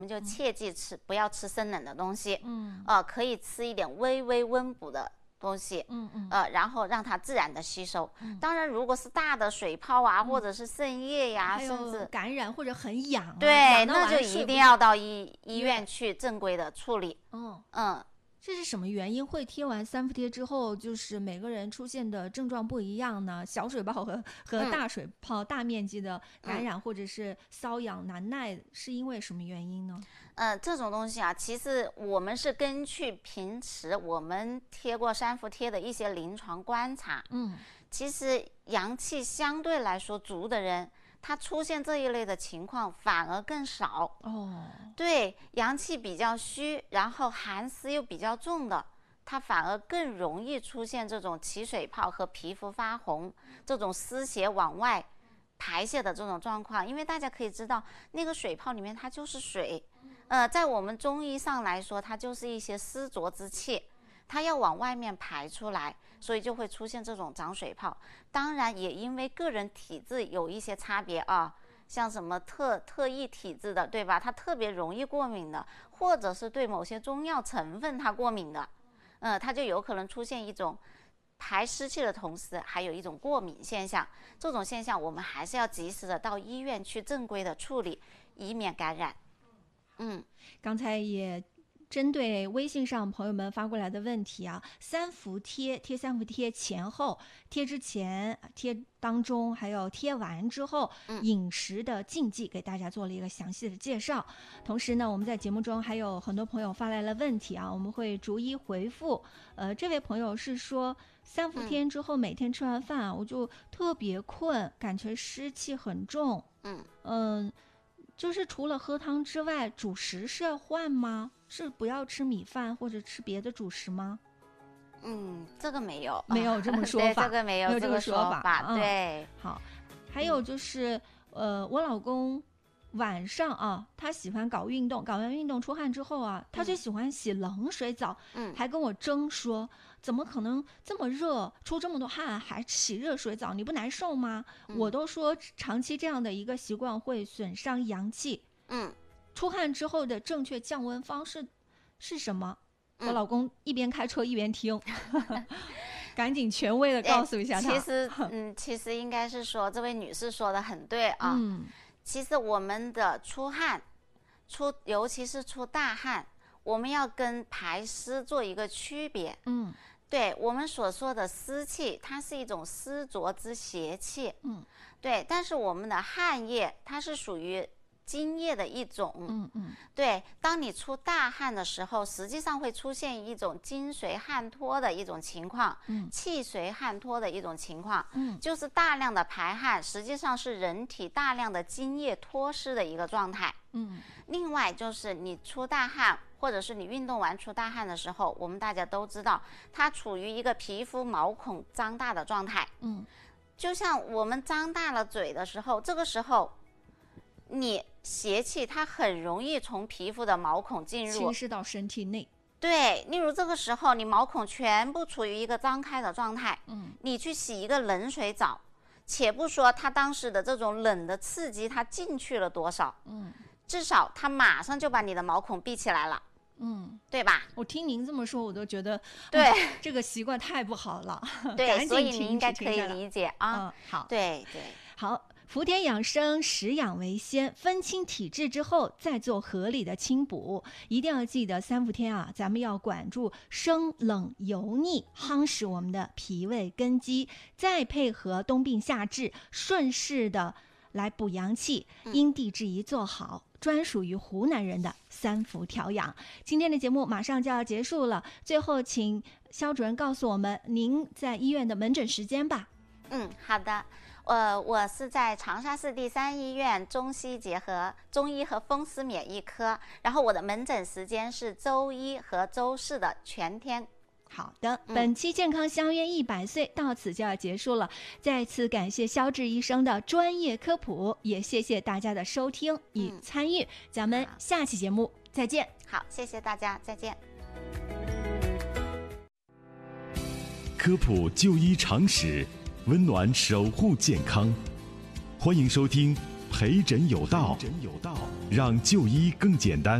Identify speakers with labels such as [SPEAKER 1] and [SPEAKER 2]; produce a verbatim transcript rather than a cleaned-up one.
[SPEAKER 1] 我们就切记吃、嗯、不要吃生冷的东西，
[SPEAKER 2] 嗯，
[SPEAKER 1] 呃，可以吃一点微微温补的东西，
[SPEAKER 2] 嗯嗯，
[SPEAKER 1] 呃，然后让它自然的吸收。
[SPEAKER 2] 嗯、
[SPEAKER 1] 当然，如果是大的水泡啊，
[SPEAKER 2] 嗯、
[SPEAKER 1] 或者是渗液呀、啊，甚至
[SPEAKER 2] 感染或者很痒、啊，
[SPEAKER 1] 对，那就一定要到医医院去正规的处理。
[SPEAKER 2] 嗯
[SPEAKER 1] 嗯。
[SPEAKER 2] 这是什么原因会贴完三伏贴之后，就是每个人出现的症状不一样呢？小水泡和和大水泡、嗯、大面积的感染、嗯、或者是瘙痒难耐，是因为什么原因呢？
[SPEAKER 1] 呃，这种东西啊，其实我们是根据平时我们贴过三伏贴的一些临床观察，
[SPEAKER 2] 嗯，
[SPEAKER 1] 其实阳气相对来说足的人，它出现这一类的情况反而更少
[SPEAKER 2] 哦。
[SPEAKER 1] 对，阳气比较虚，然后寒湿又比较重的，它反而更容易出现这种起水泡和皮肤发红，这种湿邪往外排泄的这种状况。因为大家可以知道，那个水泡里面它就是水，呃，在我们中医上来说，它就是一些湿浊之气，它要往外面排出来，所以就会出现这种长水泡。当然也因为个人体质有一些差别啊，像什么特特异体质的，对吧？它特别容易过敏的，或者是对某些中药成分它过敏的，呃，它就有可能出现一种排湿气的同时还有一种过敏现象。这种现象我们还是要及时的到医院去正规的处理，以免感染。嗯，
[SPEAKER 2] 刚才也针对微信上朋友们发过来的问题啊，三伏贴贴三伏贴前后、贴之前、贴当中，还有贴完之后、嗯、饮食的禁忌，给大家做了一个详细的介绍。同时呢，我们在节目中还有很多朋友发来了问题啊，我们会逐一回复。呃，这位朋友是说，三伏天之后每天吃完饭啊，嗯、我就特别困，感觉湿气很重。
[SPEAKER 1] 嗯
[SPEAKER 2] 嗯。呃就是除了喝汤之外，主食是要换吗？是不要吃米饭或者吃别的主食吗？
[SPEAKER 1] 嗯，这个没有，
[SPEAKER 2] 没有这么说法，
[SPEAKER 1] 对，这个没有这个说法，
[SPEAKER 2] 嗯、
[SPEAKER 1] 对。
[SPEAKER 2] 好，还有就是，嗯、呃，我老公晚上啊，他喜欢搞运动，搞完运动出汗之后啊，他就喜欢洗冷水澡，
[SPEAKER 1] 嗯，
[SPEAKER 2] 还跟我争说，怎么可能这么热，出这么多汗还洗热水澡，你不难受吗？嗯、我都说长期这样的一个习惯会损伤阳气。
[SPEAKER 1] 嗯，
[SPEAKER 2] 出汗之后的正确降温方式是什么？
[SPEAKER 1] 嗯、
[SPEAKER 2] 我老公一边开车一边听，赶紧权威的告诉一下他。
[SPEAKER 1] 其实，嗯，其实应该是说，这位女士说的很对啊。
[SPEAKER 2] 嗯，
[SPEAKER 1] 其实我们的出汗，出尤其是出大汗，我们要跟排湿做一个区别。
[SPEAKER 2] 嗯，
[SPEAKER 1] 对，我们所说的湿气，它是一种湿浊之邪气。
[SPEAKER 2] 嗯，
[SPEAKER 1] 对，但是我们的汗液，它是属于津液的一种。
[SPEAKER 2] 嗯嗯，
[SPEAKER 1] 对，当你出大汗的时候，实际上会出现一种津随汗脱的一种情况，
[SPEAKER 2] 嗯，
[SPEAKER 1] 气随汗脱的一种情况，
[SPEAKER 2] 嗯，
[SPEAKER 1] 就是大量的排汗，实际上是人体大量的津液脱失的一个状态。
[SPEAKER 2] 嗯，
[SPEAKER 1] 另外就是你出大汗，或者是你运动完出大汗的时候，我们大家都知道，它处于一个皮肤毛孔张大的状态。
[SPEAKER 2] 嗯，
[SPEAKER 1] 就像我们张大了嘴的时候，这个时候你邪气它很容易从皮肤的毛孔进入，
[SPEAKER 2] 侵蚀到身体内。
[SPEAKER 1] 对，例如这个时候你毛孔全部处于一个张开的状态，
[SPEAKER 2] 嗯，
[SPEAKER 1] 你去洗一个冷水澡，且不说它当时的这种冷的刺激它进去了多少，
[SPEAKER 2] 嗯，
[SPEAKER 1] 至少它马上就把你的毛孔闭起来了。
[SPEAKER 2] 嗯，
[SPEAKER 1] 对吧？
[SPEAKER 2] 我听您这么说，我都觉得
[SPEAKER 1] 对、
[SPEAKER 2] 哦、这个习惯太不好了。
[SPEAKER 1] 对，所以你应该可以理解啊。
[SPEAKER 2] 嗯，好，
[SPEAKER 1] 对对，
[SPEAKER 2] 好。伏天养生，食养为先，分清体质之后再做合理的清补。一定要记得三伏天啊，咱们要管住生冷油腻，夯实我们的脾胃根基，再配合冬病夏治，顺势的来补阳气，因地制宜做好。专属于湖南人的三伏调养。今天的节目马上就要结束了，最后请肖主任告诉我们您在医院的门诊时间吧。
[SPEAKER 1] 嗯，好的。呃，我是在长沙市第三医院中西结合中医和风湿免疫科，然后我的门诊时间是周一和周四的全天。
[SPEAKER 2] 好的，本期健康相约一百岁到此就要结束了，再次感谢肖志医生的专业科普，也谢谢大家的收听与参与，嗯、咱们下期节目再见。
[SPEAKER 1] 好，谢谢大家，再见。
[SPEAKER 3] 科普就医常识，温暖守护健康，欢迎收听《培陪诊有道，让就医更简单。